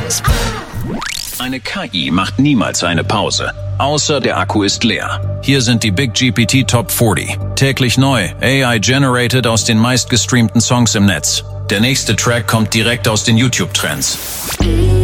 Eine KI macht niemals eine Pause, außer der Akku ist leer. Hier sind die Big GPT Top 40. Täglich neu, AI-generated aus den meistgestreamten Songs im Netz. Der nächste Track kommt direkt aus den YouTube-Trends.